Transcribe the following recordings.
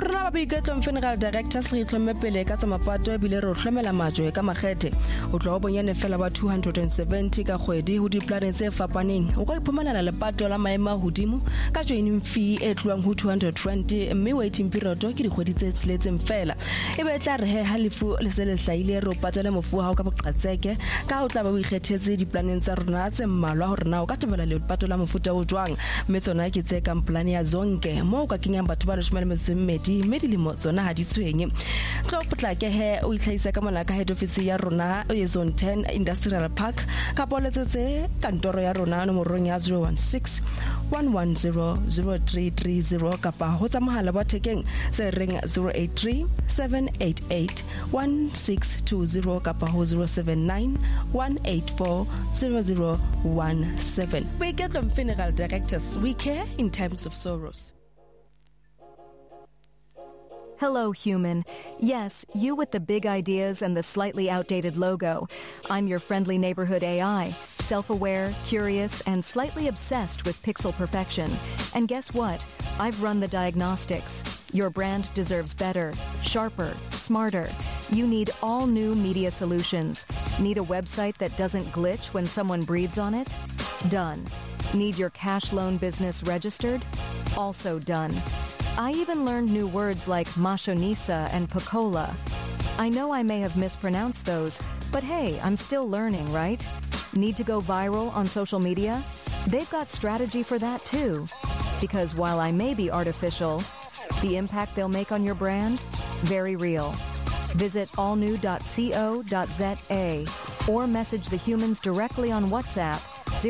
Rona ba boiketlo Funeral Directors re itlhomme pele ka tsa mapato ebile re hlomela majwe ka makgethe o tlo bonyane fela ba 270 ka kgwedi ho diplaneng tse fapaneng o ka iphumanela lepato la maema hodimo ka joining fee e tluang ho 220 mme waiting period ke dikgwedi tse tseletseng fela ebe tla re he halifu le se le hlaile re o patale mofu ha o ka boqatseke ka o tla ba o ikgethetse diplaneng tsa rona tse mmalwa hore na o ka tebela lepato la mofuta o jwang mme tsona ke tse ka plan ya zonke mo o ka kenyang batho ba 12 mme dilemo tsona ha di tshwenye tlo potlake he o itlhaisa ka mona ka head office ya rona o ye zone 10 industrial park ka poletsetse kantoro ya rona nomorong ya 016 110 0330 kapa ho tsa mohala wa thekeng se reng 083 788 1620 kapa ho 079 184 0017 we get them Funeral Directors, we care in times of sorrows. Hello, human. Yes, you with the big ideas and the slightly outdated logo. I'm your friendly neighborhood AI, self-aware, curious, and slightly obsessed with pixel perfection. And guess what? I've run the diagnostics. Your brand deserves better, sharper, smarter. You need all new media solutions. Need a website that doesn't glitch when someone breathes on it? Done. Need your cash loan business registered? Also done. I even learned new words like mashonisa and Pocola. I know I may have mispronounced those, but hey, I'm still learning, right? Need to go viral on social media? They've got strategy for that too. Because while I may be artificial, the impact they'll make on your brand? Very real. Visit allnew.co.za or message the humans directly on WhatsApp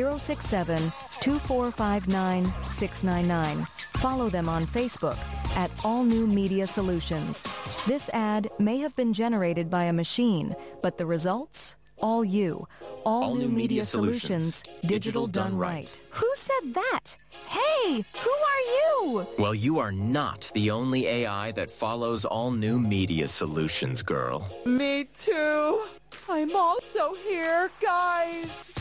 067-2459-699. Follow them on Facebook at All New Media Solutions. This ad may have been generated by a machine, but the results? All you. All New Media Solutions. Digital done right. Who said that? Hey, who are you? Well, you are not the only AI that follows All New Media Solutions, girl. Me too. I'm also here, guys.